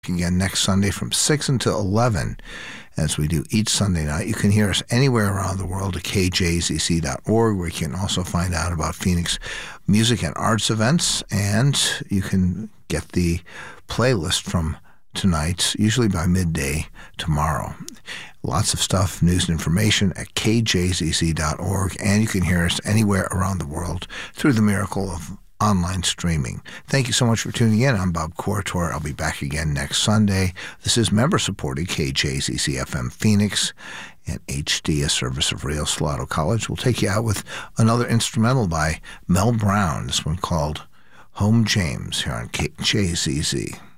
again next Sunday from 6 until 11, as we do each Sunday night. You can hear us anywhere around the world at kjzc.org, where you can also find out about Phoenix music and arts events, and you can get the playlist from tonight, usually by midday tomorrow. Lots of stuff, news and information at kjzc.org, and you can hear us anywhere around the world through the miracle of online streaming. Thank you so much for tuning in. I'm Bob Corritore. I'll be back again next Sunday. This is member-supported KJZC-FM Phoenix and HD, a service of Rio Salado College. We'll take you out with another instrumental by Mel Brown, this one called Home James, here on KJZZ.